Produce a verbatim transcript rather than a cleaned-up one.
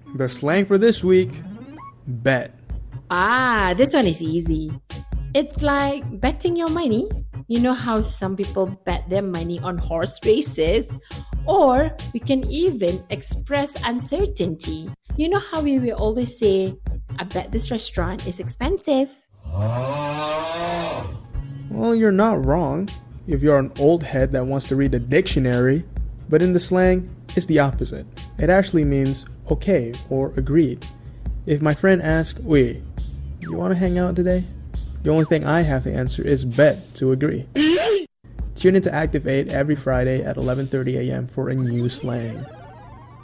The slang for this week, bet. Ah, this one is easy. It's like betting your money. You know how some people bet their money on horse races? Or we can even express uncertainty. You know how we will always say, I bet this restaurant is expensive. Well, you're not wrong if you're an old head that wants to read the dictionary. But in the slang, it's the opposite. It actually means okay or agreed. If my friend asks, wait, you want to hang out today? The only thing I have to answer is bet to agree. Tune into Active eight every Friday at eleven thirty a.m. for a new slang.